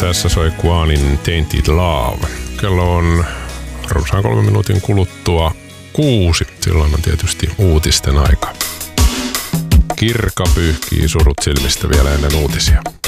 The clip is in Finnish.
Tässä soi Quanin Tainted Love. Kello on runsaan 3 minuutin kuluttua 6. Silloin on tietysti uutisten aika. Kirka pyyhkii surut silmistä vielä ennen uutisia.